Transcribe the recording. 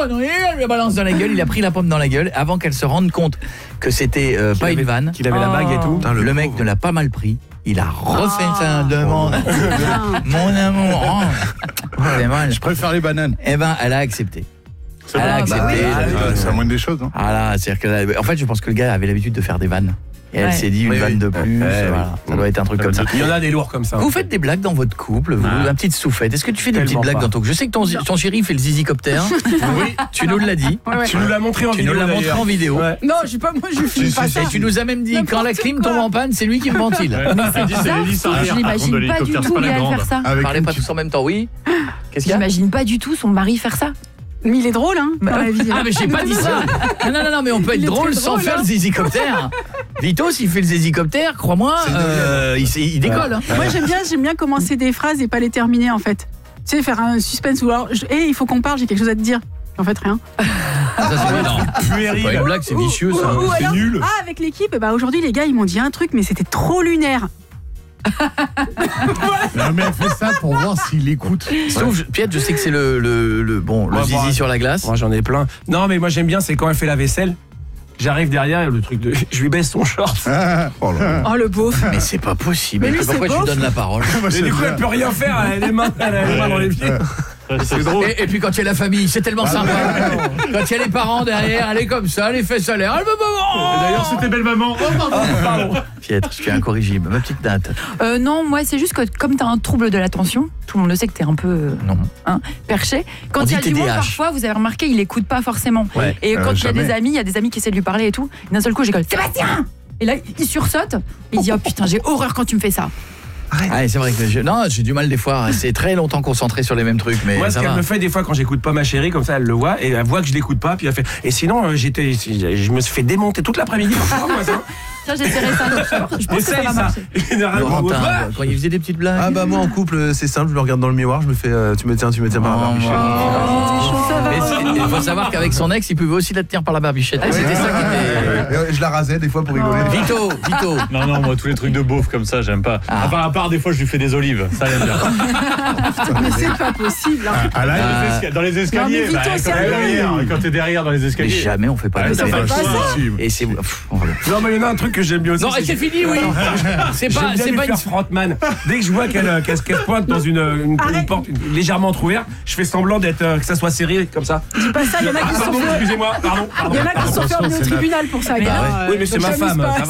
connerie, elle lui balance dans la gueule, il a pris la pomme dans la gueule avant qu'elle se rende compte que c'était pas une vanne, qu'il avait la bague et tout. Putain, le mec ne l'a pas mal pris. Il a refait sa demande. Mon amour. C'est mal. Je préfère les bananes. Eh ben, elle a accepté. Elle a accepté. C'est la moindre des choses. Hein. Ah là, c'est-à-dire que en fait, je pense que le gars avait l'habitude de faire des vannes. Et elle s'est dit une vanne de plus. Voilà. Ça doit être un truc comme ça. Il y en a des lourds comme ça. Vous faites des blagues dans votre couple, vous, une petite soufflette. Est-ce que tu fais des petites blagues dans ton couple? Je sais que ton chéri fait le zizicoptère. Oui, tu nous l'as dit. Tu nous l'as montré en vidéo. Tu nous l'as montré en vidéo. Non, je suis pas moi, je filme pas ça. Et tu nous as même dit quand la clim tombe en panne, c'est lui qui me ventile. Je n'imagine pas du tout Gaël faire ça. Parlez pas tous en même temps, oui. Qu'est-ce qu'il y a? J'imagine pas du tout son mari faire ça. Mais il est drôle, hein, dans la vie. Ah, mais j'ai pas dit ça. Non, mais on peut être drôle sans faire le zizicoptère. Vito, s'il fait le zizicoptère, crois-moi, il décolle. Moi, j'aime bien commencer des phrases et pas les terminer, en fait. Tu sais, faire un suspense ou alors, il faut qu'on parle, j'ai quelque chose à te dire. En fait, rien. Ça, c'est pas une blague, c'est vicieux, ça. C'est nul. Ah, avec l'équipe, aujourd'hui, les gars, ils m'ont dit un truc, mais c'était trop lunaire. Non, mais elle fait ça pour voir s'il écoute. Sauf, Pierre, je sais que c'est le zizi sur la glace. Moi, j'en ai plein. Non, mais moi, j'aime bien, c'est quand elle fait la vaisselle. J'arrive derrière, le truc de. Je lui baisse son short. Oh, le beauf. Mais c'est pas possible. Mais lui, pourquoi je lui donne la parole? Et du coup, elle peut rien faire. Elle a les mains dans les pieds. C'est drôle. Et puis quand il y a la famille, c'est tellement sympa. Quand il y a les parents derrière, elle est comme ça, les fesses à l'air. D'ailleurs, c'était belle maman. Pardon. Pietre, je suis incorrigible. Ma petite date. Non, moi, c'est juste que comme tu as un trouble de l'attention, tout le monde le sait que tu es un peu perché. Quand il y a du monde, parfois, vous avez remarqué, il écoute pas forcément. Ouais, et quand il y a des amis qui essaient de lui parler et tout, d'un seul coup, j'écoute Sébastien. Et là, il sursaute. Et il dit oh putain, j'ai horreur quand tu me fais ça. Ah, c'est vrai que j'ai du mal des fois à rester très longtemps concentré sur les mêmes trucs, mais moi ce qu'elle me fait des fois quand j'écoute pas ma chérie comme ça, elle le voit et elle voit que je l'écoute pas, puis elle fait et sinon je me suis fait démonter toute l'après-midi parfois moi ça. Tiens, j'essaierai ça. Je pense que ça va marcher. Quand il faisait des petites blagues. Ah bah moi en couple c'est simple, je me regarde dans le miroir, je me fais tu me tiens par la barbichette. Il faut savoir qu'avec son ex, il pouvait aussi la tenir par la barbichette. C'était ça qui était. Je la rasais des fois pour rigoler. Vito. Non, moi tous les trucs de beauf comme ça, j'aime pas. Enfin, à part des fois, je lui fais des olives. Ça, j'aime bien. Mais c'est pas possible. Dans les escaliers. Quand t'es derrière dans les escaliers. Mais jamais on fait pas ça. Et c'est. Non, mais il y en a un truc que j'aime bien aussi. Non, c'est fini, oui. C'est pas une frontman. Dès que je vois qu'elle pointe dans une porte légèrement entrouverte, je fais semblant d'être que ça soit serré comme ça. Dis pas ça, il y en a qui sont excusez-moi, pardon. Il y en a qui sont fermés au tribunal pour ça. Oui, mais c'est ma femme.